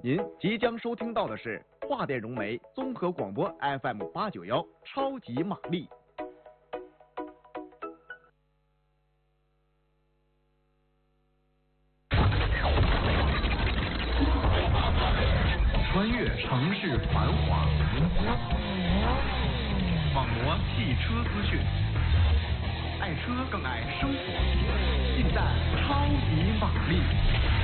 您即将收听到的是华电融媒综合广播 FM891超级玛丽。 穿越城市繁华，网罗汽车资讯，爱车更爱生活，尽在超级玛丽。